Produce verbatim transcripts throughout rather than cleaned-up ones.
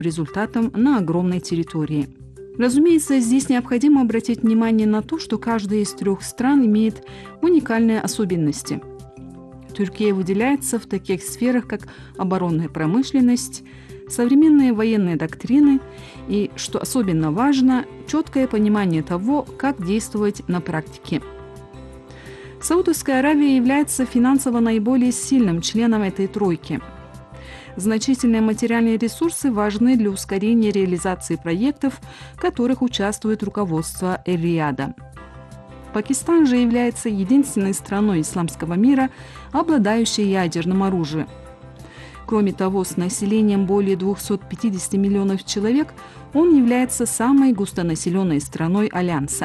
результатом на огромной территории. Разумеется, здесь необходимо обратить внимание на то, что каждая из трех стран имеет уникальные особенности. Турция выделяется в таких сферах, как оборонная промышленность, современные военные доктрины и, что особенно важно, четкое понимание того, как действовать на практике. Саудовская Аравия является финансово наиболее сильным членом этой тройки. Значительные материальные ресурсы важны для ускорения реализации проектов, в которых участвует руководство Эр-Рияда. Пакистан же является единственной страной исламского мира, обладающей ядерным оружием. Кроме того, с населением более двухсот пятидесяти миллионов человек, он является самой густонаселенной страной Альянса.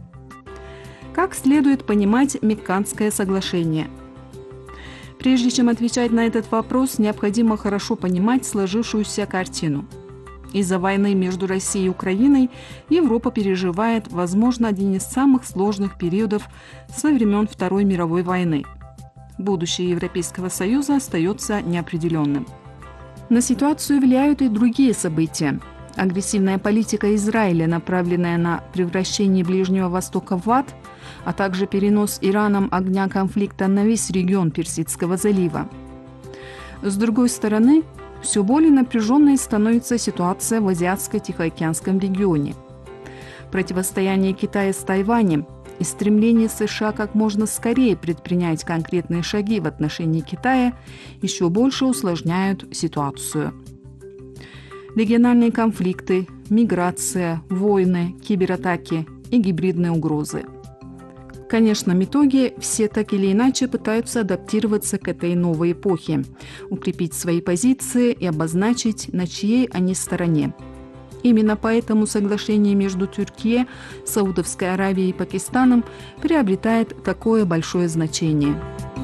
Как следует понимать Мекканское соглашение? Прежде чем отвечать на этот вопрос, необходимо хорошо понимать сложившуюся картину. Из-за войны между Россией и Украиной Европа переживает, возможно, один из самых сложных периодов со времен Второй мировой войны. Будущее Европейского Союза остается неопределенным. На ситуацию влияют и другие события. Агрессивная политика Израиля, направленная на превращение Ближнего Востока в ад, а также перенос Ираном огня конфликта на весь регион Персидского залива. С другой стороны, все более напряженной становится ситуация в Азиатско-Тихоокеанском регионе. Противостояние Китая с Тайванем и стремление США как можно скорее предпринять конкретные шаги в отношении Китая еще больше усложняют ситуацию. Региональные конфликты, миграция, войны, кибератаки и гибридные угрозы. В конечном итоге все так или иначе пытаются адаптироваться к этой новой эпохе, укрепить свои позиции и обозначить, на чьей они стороне. Именно поэтому соглашение между Турцией, Саудовской Аравией и Пакистаном приобретает такое большое значение.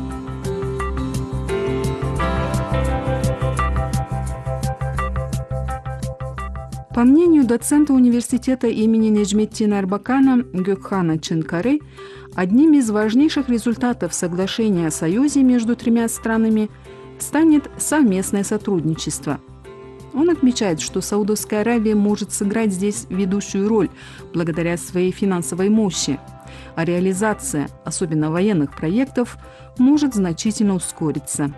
По мнению доцента университета имени Неджметдина Эрбакана Гёкхана Чанкары, одним из важнейших результатов соглашения о союзе между тремя странами станет совместное сотрудничество. Он отмечает, что Саудовская Аравия может сыграть здесь ведущую роль благодаря своей финансовой мощи, а реализация, особенно военных проектов, может значительно ускориться.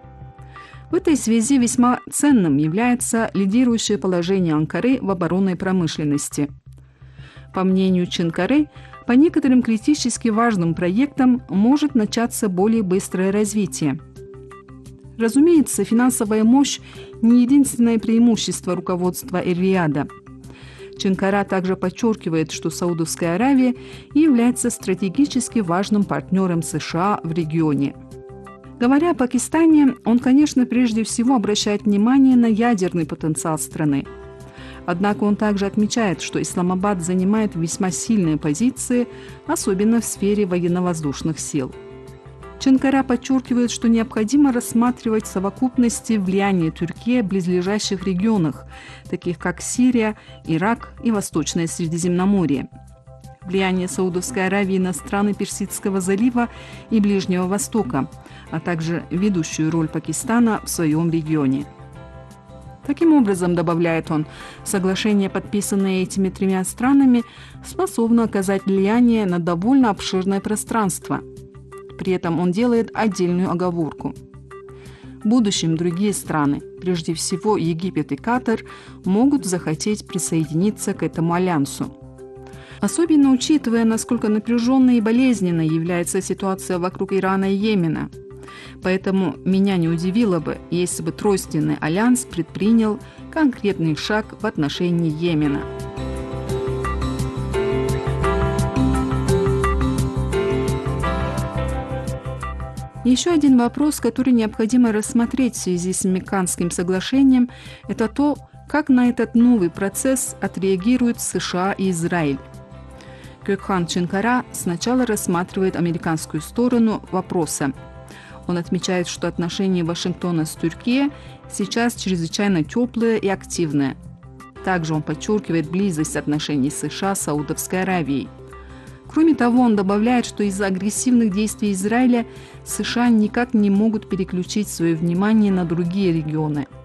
В этой связи весьма ценным является лидирующее положение Анкары в оборонной промышленности. По мнению Чанкары, по некоторым критически важным проектам может начаться более быстрое развитие. Разумеется, финансовая мощь – не единственное преимущество руководства Эр-Рияда. Чанкара также подчеркивает, что Саудовская Аравия является стратегически важным партнером США в регионе. Говоря о Пакистане, он, конечно, прежде всего обращает внимание на ядерный потенциал страны. Однако он также отмечает, что Исламабад занимает весьма сильные позиции, особенно в сфере военно-воздушных сил. Чанкара подчеркивает, что необходимо рассматривать в совокупности влияние Турции в близлежащих регионах, таких как Сирия, Ирак и Восточное Средиземноморье. Влияние Саудовской Аравии на страны Персидского залива и Ближнего Востока, а также ведущую роль Пакистана в своем регионе. Таким образом, добавляет он, соглашение, подписанное этими тремя странами, способно оказать влияние на довольно обширное пространство. При этом он делает отдельную оговорку. В будущем другие страны, прежде всего Египет и Катар, могут захотеть присоединиться к этому альянсу. Особенно учитывая, насколько напряженной и болезненной является ситуация вокруг Ирана и Йемена. Поэтому меня не удивило бы, если бы Тройственный альянс предпринял конкретный шаг в отношении Йемена. Еще один вопрос, который необходимо рассмотреть в связи с Мекканским соглашением, это то, как на этот новый процесс отреагируют США и Израиль. Гёкхан Чанкара сначала рассматривает американскую сторону вопроса. Он отмечает, что отношения Вашингтона с Турцией сейчас чрезвычайно теплые и активные. Также он подчеркивает близость отношений США с Саудовской Аравией. Кроме того, он добавляет, что из-за агрессивных действий Израиля США никак не могут переключить свое внимание на другие регионы.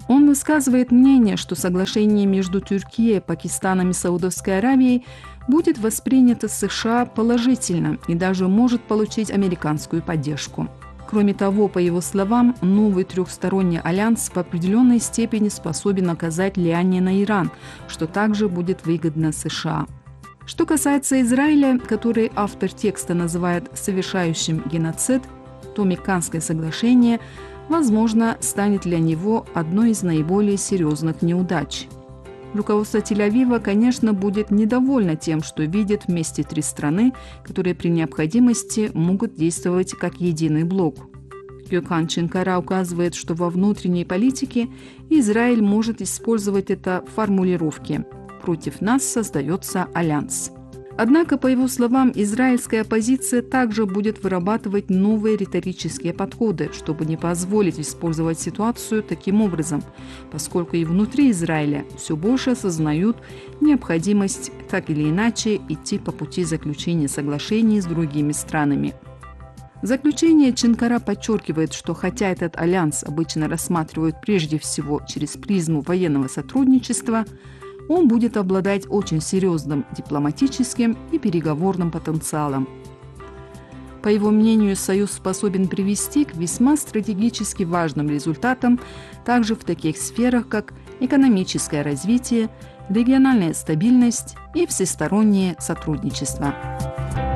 Он высказывает мнение, что соглашение между Турцией, Пакистаном и Саудовской Аравией будет воспринято США положительно и даже может получить американскую поддержку. Кроме того, по его словам, новый трехсторонний альянс в определенной степени способен оказать влияние на Иран, что также будет выгодно США. Что касается Израиля, который автор текста называет совершающим геноцид, то Мекканское соглашение, возможно, станет для него одной из наиболее серьезных неудач. Руководство Тель-Авива, конечно, будет недовольно тем, что видит вместе три страны, которые при необходимости могут действовать как единый блок. Gökhan Ченкара указывает, что во внутренней политике Израиль может использовать это в формулировке «против нас создается альянс». Однако, по его словам, израильская оппозиция также будет вырабатывать новые риторические подходы, чтобы не позволить использовать ситуацию таким образом, поскольку и внутри Израиля все больше осознают необходимость так или иначе идти по пути заключения соглашений с другими странами. В заключение Ченкара подчеркивает, что хотя этот альянс обычно рассматривают прежде всего через призму военного сотрудничества, он будет обладать очень серьезным дипломатическим и переговорным потенциалом. По его мнению, Союз способен привести к весьма стратегически важным результатам также в таких сферах, как экономическое развитие, региональная стабильность и всестороннее сотрудничество.